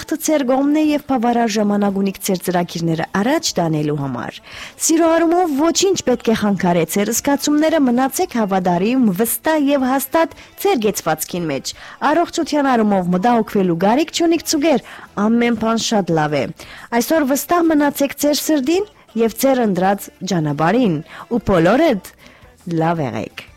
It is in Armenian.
Բախտը ձեր կողմն է եւ բավարար ժամանակ ունիք ձեր ծրագիրները առաջ տանելու համար։ Սիրո առումով ոչինչ պետք է խանգարե ձեր զգացումները, մնացեք հավատարիմ, վստահ եւ հաստատ ձեր գեցվածքին մեջ։ Առողջության առումով մտահոգվելու գարիք չունիք ծուգեր, ամեն բան շատ լավ է։ Այսօր վստահ մնացեք ձեր սրտին եւ ձեր ընտրած ճանապարհին ու բոլորդ լավ եղեք։